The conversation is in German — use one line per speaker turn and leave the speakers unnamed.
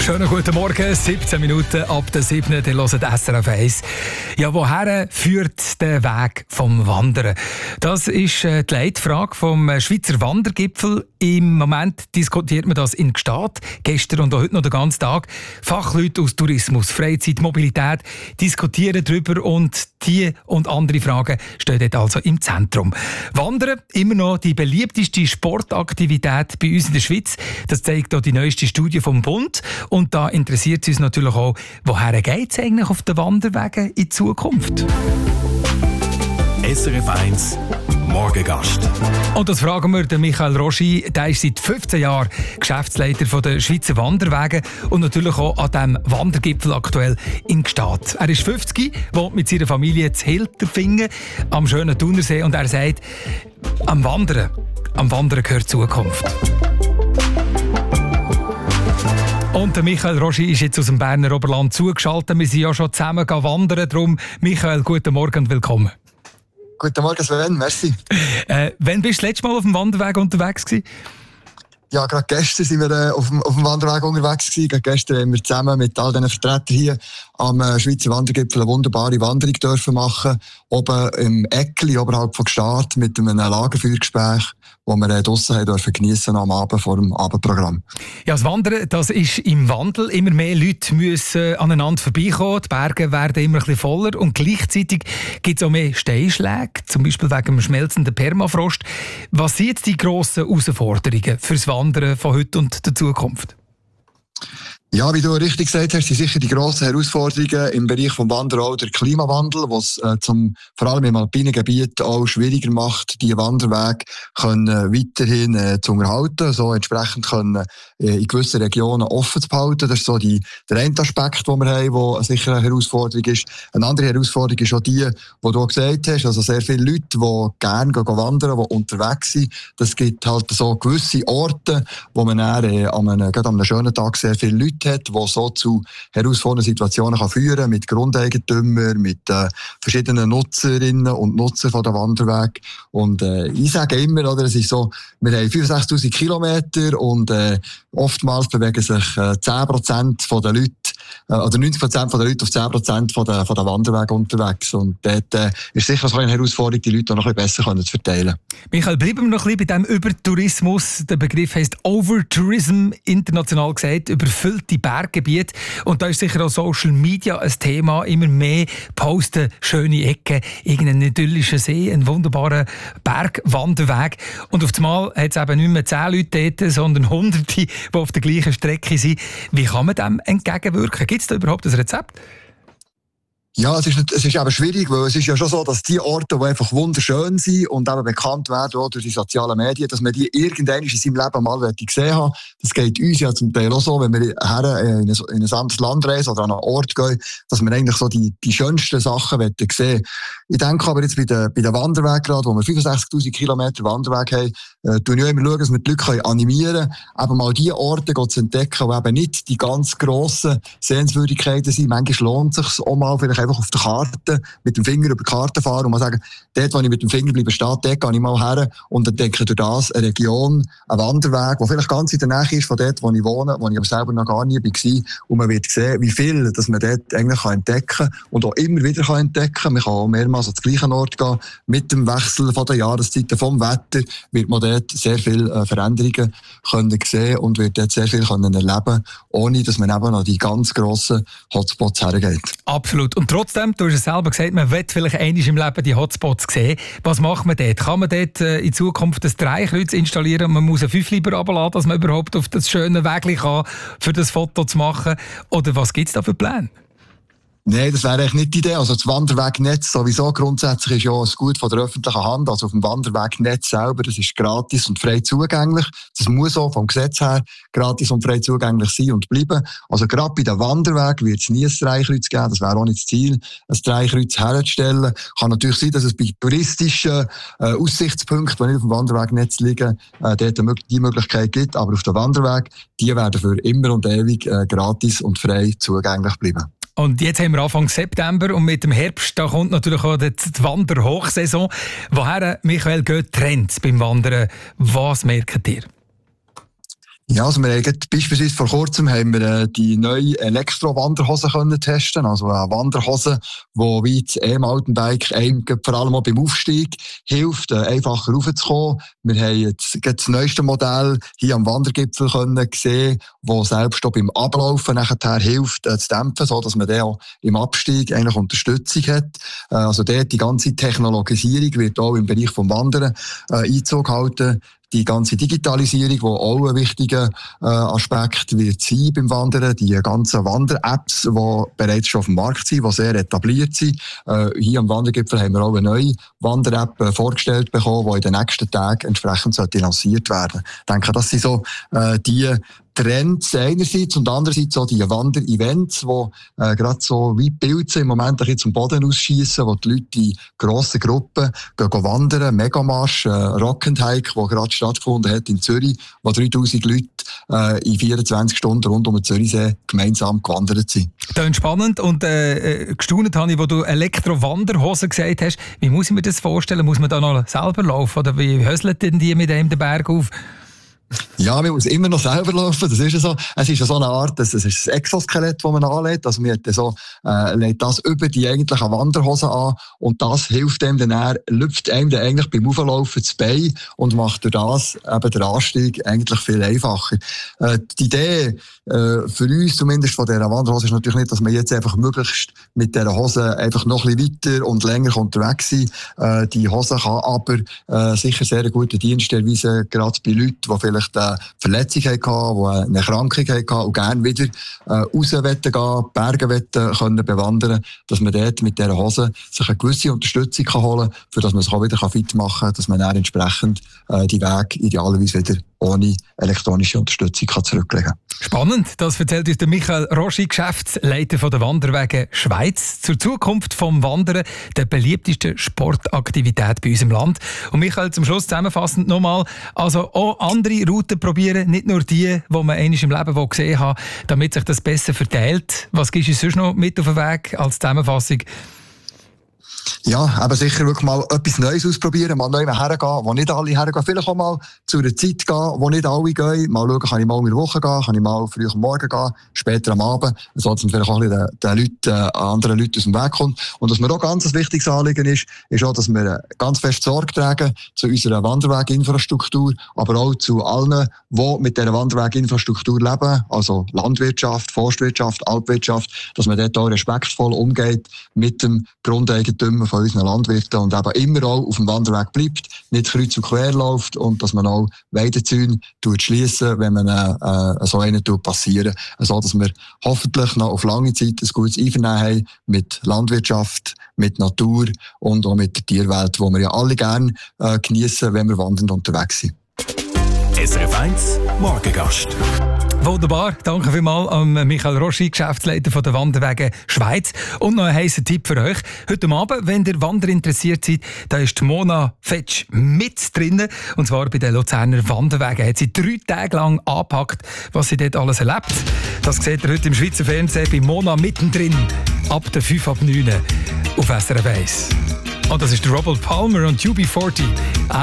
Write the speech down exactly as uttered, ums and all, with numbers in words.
Schönen guten Morgen, siebzehn Minuten ab der siebten. Ihr hört S R F eins. Ja, woher führt der Weg vom Wandern? Das ist die Leitfrage vom Schweizer Wandergipfel. Im Moment diskutiert man das in Gstaad. Gestern und auch heute noch den ganzen Tag. Fachleute aus Tourismus, Freizeit, Mobilität diskutieren darüber und die und andere Fragen stehen dort also im Zentrum. Wandern, immer noch die beliebteste Sportaktivität bei uns in der Schweiz. Das zeigt auch die neueste Studie vom Bund. Und da interessiert uns natürlich auch, woher geht es eigentlich auf den Wanderwegen in Zukunft?
S R F eins Morgengast.
Und das fragen wir den Michael Roschi. Der ist seit fünfzehn Jahren Geschäftsleiter der Schweizer Wanderwege und natürlich auch an diesem Wandergipfel aktuell in Gstaad. Er ist fünfzig, wohnt mit seiner Familie in Hilterfingen am schönen Thunersee und er sagt, am Wandern, am Wandern gehört Zukunft. Und der Michael Roschi ist jetzt aus dem Berner Oberland zugeschaltet. Wir sind ja schon zusammen wandern. Darum, Michael, guten Morgen und willkommen.
Guten Morgen, Sven, merci.
Äh, wann bist du das letzte Mal auf dem Wanderweg unterwegs gewesen?
Ja, gerade gestern sind wir äh, auf, dem, auf dem Wanderweg unterwegs gewesen. Gerade gestern haben wir zusammen mit all diesen Vertretern hier am äh, Schweizer Wandergipfel eine wunderbare Wanderung dürfen machen. Oben im Eckli, oberhalb von Gstaad, mit einem Lagerfeuergespräch, wo wir äh, draussen haben dürfen geniessen am Abend vor dem Abendprogramm. Ja,
das Wandern, das ist im Wandel. Immer mehr Leute müssen aneinander vorbeikommen. Die Berge werden immer ein bisschen voller und gleichzeitig gibt es auch mehr Steinschläge, zum Beispiel wegen dem schmelzenden Permafrost. Was sind jetzt die grossen Herausforderungen fürs Wandern von heute und der Zukunft?
Ja, wie du richtig gesagt hast, sind sicher die grossen Herausforderungen im Bereich vom Wandern auch der Klimawandel, was äh, zum, vor allem im alpinen Gebiet auch schwieriger macht, die Wanderwege können äh, weiterhin äh, zu unterhalten, so entsprechend können äh, in gewissen Regionen offen zu behalten. Das ist so die, der eine Aspekt, den wir haben, der sicher eine Herausforderung ist. Eine andere Herausforderung ist auch die, die du gesagt hast, also sehr viele Leute, die gerne gehen wandern, die unterwegs sind. Das gibt halt so gewisse Orte, wo man dann, äh, an einem, gerade an einem schönen Tag sehr viele Leute hat, die so zu herausfordernden Situationen kann führen kann, mit Grundeigentümern, mit äh, verschiedenen Nutzerinnen und Nutzern von der Wanderweg. Und äh, ich sage immer, oder, es ist so, wir haben fünfundsechzigtausend Kilometer und äh, oftmals bewegen sich äh, zehn Prozent der Leute, äh, oder neunzig Prozent der Leute auf zehn Prozent von der, von der Wanderwege unterwegs. Und dort äh, ist sicher so eine Herausforderung, die Leute noch ein bisschen besser können zu verteilen.
Michael, bleiben wir noch ein bisschen bei diesem Übertourismus. Der Begriff heisst Overtourism, international gesagt, überfüllte Berggebiete. Und da ist sicher auch Social Media ein Thema. Immer mehr posten schöne Ecken, irgendeinen idyllischen See, einen wunderbaren Bergwanderweg. Und auf einmal hat es eben nicht mehr zehn Leute dort, sondern Hunderte, die auf der gleichen Strecke sind. Wie kann man dem entgegenwirken? Gibt es da überhaupt ein Rezept?
Ja, es ist, es ist eben schwierig, weil es ist ja schon so, dass die Orte, die einfach wunderschön sind und eben bekannt werden auch durch die sozialen Medien, dass man die irgendwann in seinem Leben mal gesehen haben. Das geht uns ja zum Teil auch so, wenn wir her in ein, in ein anderes Land reisen oder an einen Ort gehen, dass wir eigentlich so die, die schönsten Sachen sehen. Ich denke aber jetzt bei den, bei den Wanderwegen gerade, wo wir fünfundsechzigtausend Kilometer Wanderweg haben, äh, tun wir immer schauen, dass wir die Leute animieren können, eben mal die Orte zu entdecken, die eben nicht die ganz grossen Sehenswürdigkeiten sind. Manchmal lohnt es sich auch mal vielleicht einfach auf der Karte, mit dem Finger über die Karte fahren und mal sagen, dort, wo ich mit dem Finger bleibe stehen, dort gehe ich mal her und entdecke durch das eine Region, einen Wanderweg, der vielleicht ganz in der Nähe ist von dort, wo ich wohne, wo ich aber selber noch gar nie war. Und man wird sehen, wie viel dass man dort eigentlich entdecken kann und auch immer wieder entdecken kann. Man kann auch mehrmals an den gleichen Ort gehen. Mit dem Wechsel von der Jahreszeiten, vom Wetter, wird man dort sehr viele Veränderungen können sehen und wird dort sehr viel können erleben, ohne dass man eben an die ganz grossen Hotspots hergeht.
Absolut. Und trotzdem, du hast es selber gesagt, man will vielleicht einmal im Leben die Hotspots sehen. Was macht man dort? Kann man dort äh, in Zukunft ein Dreikreuz installieren und man muss ein Fünfliber runterladen, dass man überhaupt auf das schöne Weg kann, für das Foto zu machen? Oder was gibt es da für Pläne?
Nein, das wäre eigentlich nicht die Idee. Also das Wanderwegnetz sowieso grundsätzlich ist ja ein Gut von der öffentlichen Hand. Also auf dem Wanderwegnetz selber, das ist gratis und frei zugänglich. Das muss auch vom Gesetz her gratis und frei zugänglich sein und bleiben. Also gerade bei den Wanderwegen wird es nie ein Dreikreuz geben. Das wäre auch nicht das Ziel, ein Dreikreuz herzustellen. Kann natürlich sein, dass es bei touristischen äh, Aussichtspunkten, die nicht auf dem Wanderwegnetz liegen, äh, dort die Möglichkeit gibt. Aber auf dem Wanderweg, die werden für immer und ewig äh, gratis und frei zugänglich bleiben.
Und jetzt haben wir Anfang September und mit dem Herbst, da kommt natürlich auch die Wanderhochsaison. Woher, Michael, geht Trends beim Wandern? Was merkt ihr?
Ja, also wir haben beispielsweise vor kurzem haben wir äh, die neue Elektro-Wanderhose können testen. Also eine Wanderhose, die wie das E-Mountainbike einem vor allem auch beim Aufstieg hilft, äh, einfacher raufzukommen. Wir haben jetzt das neueste Modell hier am Wandergipfel können sehen, das selbst auch beim Ablaufen nachher hilft, äh, zu dämpfen, so dass man dann auch im Abstieg eigentlich Unterstützung hat. Äh, also dort die ganze Technologisierung wird auch im Bereich vom Wandern äh, Einzug halten. Die ganze Digitalisierung, die auch ein wichtiger äh, Aspekt wird sein beim Wandern. Die ganzen Wander-Apps, die bereits schon auf dem Markt sind, die sehr etabliert sind. Äh, hier am Wandergipfel haben wir auch eine neue Wander-App äh, vorgestellt bekommen, die in den nächsten Tagen entsprechend sollte lanciert werden. Ich denke, das sind so äh, die Trends einerseits und andererseits auch die Wander-Events, die äh, gerade so wie Pilze im Moment ein bisschen zum Boden ausschiessen, wo die Leute in grossen Gruppen gehen, gehen wandern, Megamarsch, äh, Rock and Hike, der gerade stattgefunden hat in Zürich, wo dreitausend Leute äh, in vierundzwanzig Stunden rund um den Zürichsee gemeinsam gewandert sind.
Das ist spannend und äh, gestaunt habe ich, wo du Elektro-Wanderhosen gesagt hast. Wie muss ich mir das vorstellen? Muss man da noch selber laufen oder wie höselt denn die mit dem den Berg auf?
Ja, man muss immer noch selber laufen, das ist ja so. Es ist ja so eine Art, es ist ein Exoskelett, das man anlegt. Also man hat so, äh, legt das über die eigentliche Wanderhose an und das hilft einem dann, er lüpft einem dann eigentlich beim Auflaufen das Bein und macht durch das eben den Anstieg eigentlich viel einfacher. Äh, die Idee äh, für uns zumindest von dieser Wanderhose ist natürlich nicht, dass man jetzt einfach möglichst mit dieser Hose einfach noch ein bisschen weiter und länger unterwegs sein. Äh, die Hose kann aber äh, sicher sehr gute Dienste erweisen, gerade bei Leuten, die vielleicht eine Verletzung hatten, die eine Erkrankung hatten und gerne wieder äh, raus wollen gehen, Berge wollen, können bewandern, dass man dort mit dieser Hose sich eine gewisse Unterstützung kann holen kann, für dass man sich auch wieder fit machen kann, dass man dann entsprechend äh, die Wege idealerweise wieder ohne elektronische Unterstützung kann zurücklegen kann.
Spannend, das erzählt uns der Michael Roschi, Geschäftsleiter von der Wanderwege Schweiz, zur Zukunft vom Wandern, der beliebtesten Sportaktivität bei uns im Land. Und Michael, zum Schluss zusammenfassend nochmal, also auch andere Routen probieren, nicht nur die, die man einmal im Leben gesehen hat, damit sich das besser verteilt. Was gibst du sonst noch mit auf den Weg als Zusammenfassung?
Ja, aber sicher wirklich mal etwas Neues ausprobieren, mal neu hergehen, wo nicht alle hergehen. Vielleicht auch mal zu einer Zeit gehen, wo nicht alle gehen. Mal schauen, kann ich mal in der Woche gehen, kann ich mal früh am Morgen gehen, später am Abend, so dass man vielleicht auch ein bisschen den, den Leuten, äh, anderen Leuten aus dem Weg kommt. Und was mir auch ganz ein wichtiges Anliegen ist, ist auch, dass wir ganz fest Sorge tragen zu unserer Wanderweginfrastruktur, aber auch zu allen, die mit dieser Wanderweginfrastruktur leben, also Landwirtschaft, Forstwirtschaft, Alpwirtschaft, dass man dort auch respektvoll umgeht mit dem Grundeigentümer von unseren Landwirten und eben immer auch auf dem Wanderweg bleibt, nicht kreuz und quer läuft und dass man auch Weidezäune schliessen, wenn man äh, so einen passieren, so dass wir hoffentlich noch auf lange Zeit ein gutes Einvernehmen haben mit Landwirtschaft, mit Natur und auch mit der Tierwelt, die wir ja alle gerne äh, geniessen, wenn wir wandernd unterwegs sind.
S R F eins Morgengast.
Wunderbar, danke vielmals an Michael Roschi, Geschäftsleiter von der Wanderwege Schweiz. Und noch ein heißer Tipp für euch. Heute Abend, wenn ihr Wander interessiert seid, da ist die Mona Fetsch mit drinnen. Und zwar bei den Luzerner Wanderwegen. Hat sie drei Tage lang angepackt, was sie dort alles erlebt. Das seht ihr heute im Schweizer Fernsehen bei Mona mittendrin. Ab der fünf ab neun auf S R F eins. Und das ist der Robert Palmer und U B vierzig.